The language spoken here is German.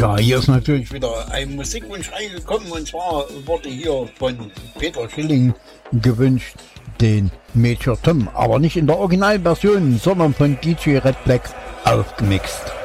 Tja, hier ist natürlich wieder ein Musikwunsch reingekommen und zwar wurde hier von Peter Schilling gewünscht, den Major Tom, aber nicht in der Originalversion, sondern von DJ Red Black aufgemixt.